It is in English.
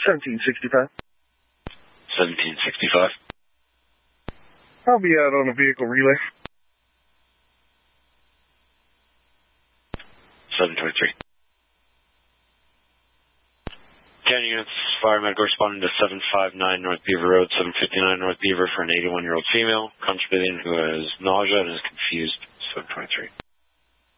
1765. 1765. I'll be out on a vehicle relay. 723. 10 units, fire medical responding to 759 North Beaver Road, 759 North Beaver for an 81-year-old female, contributing who has nausea and is confused. 723.